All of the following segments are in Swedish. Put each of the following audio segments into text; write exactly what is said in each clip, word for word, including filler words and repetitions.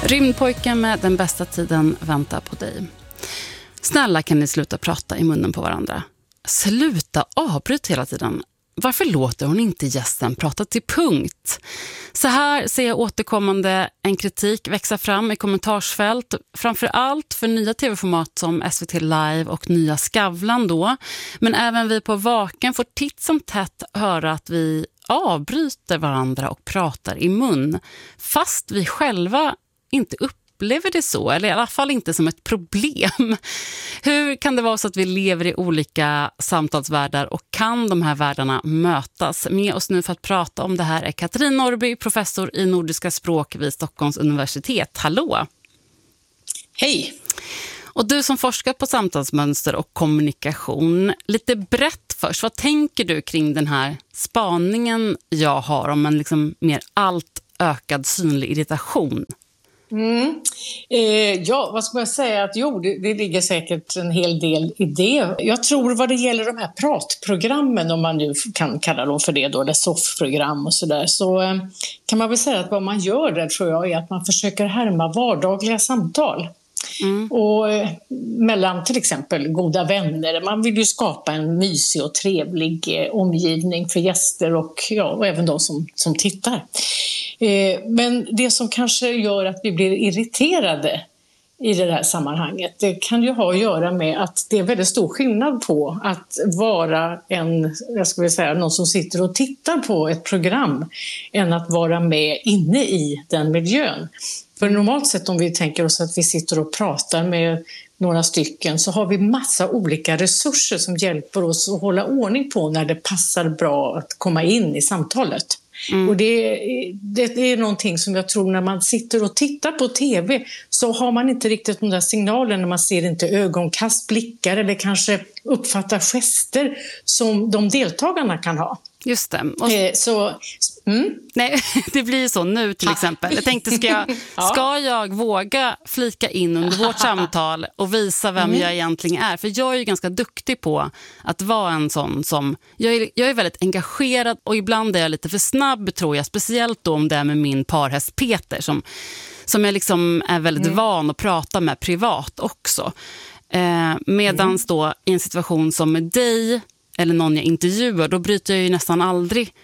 Rymdpojken med den bästa tiden väntar på dig. Snälla, kan ni sluta prata i munnen på varandra? Sluta avbryta hela tiden. Varför låter hon inte gästen prata till punkt? Så här ser jag återkommande en kritik växa fram i kommentarsfält. Framförallt för nya tv-format som S V T Live och nya Skavlan då. Men även vi på Vaken får titt som tätt höra att vi avbryter varandra och pratar i mun. Fast vi själva inte upplever det så, eller i alla fall inte som ett problem. Hur kan det vara så att vi lever i olika samtalsvärldar och kan de här världarna mötas? Med oss nu för att prata om det här är Katrin Norrby, professor i nordiska språk vid Stockholms universitet. Hallå! Hej! Och du som forskar på samtalsmönster och kommunikation, lite brett först, vad tänker du kring den här spaningen jag har om en liksom mer allt ökad synlig irritation? Mm. Eh, ja, vad ska man säga? Att jo, det, det ligger säkert en hel del i det. Jag tror vad det gäller de här pratprogrammen, om man nu kan kalla dem för det då, eller soffprogram och sådär, så eh, kan man väl säga att vad man gör där, tror jag, är att man försöker härma vardagliga samtal. Mm. Och eh, mellan till exempel goda vänner. Man vill ju skapa en mysig och trevlig eh, omgivning för gäster och, ja, och även de som, som tittar. Eh, men det som kanske gör att vi blir irriterade i det här sammanhanget, det kan ju ha att göra med att det är väldigt stor skillnad på att vara en, jag skulle säga, någon som sitter och tittar på ett program än att vara med inne i den miljön. För normalt sett, om vi tänker oss att vi sitter och pratar med några stycken, så har vi massa olika resurser som hjälper oss att hålla ordning på när det passar bra att komma in i samtalet. Mm. Och det, det, det är någonting som jag tror, när man sitter och tittar på tv, så har man inte riktigt de där signalerna. Man ser inte ögonkast, blickar eller kanske uppfattar gester som de deltagarna kan ha. Just det. Och... Eh, så... Mm. Nej, det blir så nu till exempel. Jag tänkte, ska jag, ja. ska jag våga flika in under vårt samtal och visa vem mm. jag egentligen är? För jag är ju ganska duktig på att vara en sån som... Jag är, jag är väldigt engagerad och ibland är jag lite för snabb, tror jag. Speciellt då om det är med min parhäst Peter som, som jag liksom är väldigt mm. van att prata med privat också. Eh, medans mm. då i en situation som med dig eller någon jag intervjuar, då bryter jag ju nästan aldrig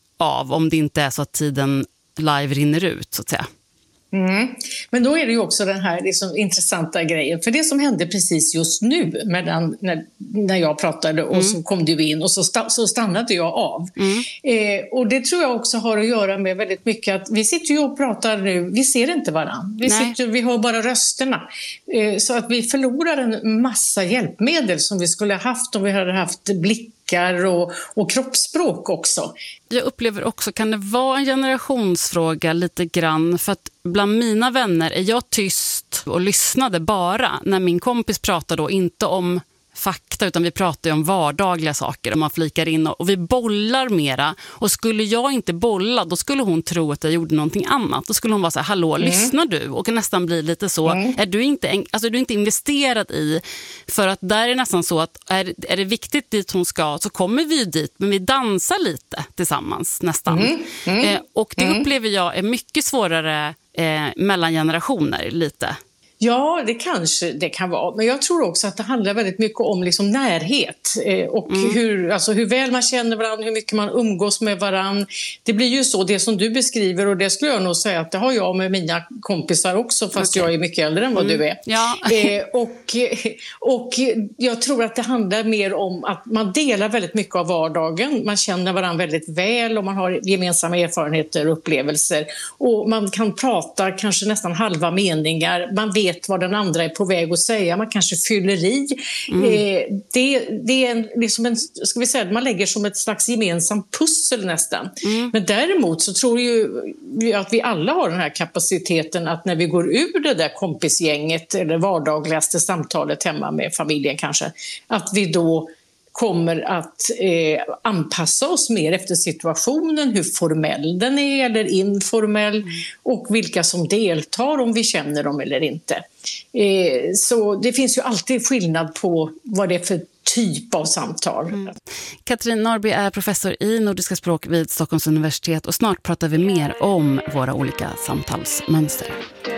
av om det inte är så att tiden live rinner ut, så att säga. Mm. Men då är det ju också den här liksom intressanta grejen. För det som hände precis just nu medan, när, när jag pratade och mm. så kom du in och så, sta, så stannade jag av. Mm. Eh, och det tror jag också har att göra med väldigt mycket att vi sitter ju och pratar nu, vi ser inte varann. Vi, sitter, vi hör bara rösterna. Eh, så att vi förlorar en massa hjälpmedel som vi skulle ha haft om vi hade haft blick och, och kroppsspråk också. Jag upplever också, kan det vara en generationsfråga lite grann, för att bland mina vänner är jag tyst och lyssnade bara när min kompis pratade då inte om fakta, utan vi pratar ju om vardagliga saker och man flikar in och, och vi bollar mera. Och skulle jag inte bolla, då skulle hon tro att jag gjorde någonting annat. Då skulle hon vara så här: hallå, mm. lyssnar du? Och nästan bli lite så, mm. är du inte, alltså, är du inte investerad i, för att där är det nästan så att är, är det viktigt dit hon ska, så kommer vi ju dit, men vi dansar lite tillsammans nästan. Mm. Mm. Eh, och det mm. upplever jag är mycket svårare eh, mellan generationer lite. Ja, det kanske det kan vara. Men jag tror också att det handlar väldigt mycket om liksom närhet eh, och mm. hur, alltså hur väl man känner varandra, hur mycket man umgås med varandra. Det blir ju så, det som du beskriver, och det skulle jag nog säga att det har jag med mina kompisar också, fast okay. jag är mycket äldre än vad mm. du är. Ja. eh, och, och jag tror att det handlar mer om att man delar väldigt mycket av vardagen. Man känner varandra väldigt väl och man har gemensamma erfarenheter och upplevelser. Och man kan prata kanske nästan halva meningar. Man vet vad den andra är på väg att säga. Man kanske fyller i. Mm. Eh, det, det är en, liksom en, ska vi säga, man lägger som ett slags gemensam pussel nästan. Mm. Men däremot så tror ju att vi alla har den här kapaciteten att när vi går ur det där kompisgänget eller vardagligaste samtalet hemma med familjen kanske, att vi då kommer att eh, anpassa oss mer efter situationen, hur formell den är eller informell mm. och vilka som deltar, om vi känner dem eller inte. Eh, så det finns ju alltid skillnad på vad det är för typ av samtal. Mm. Katrin Norrby är professor i nordiska språk vid Stockholms universitet och snart pratar vi mer om våra olika samtalsmönster.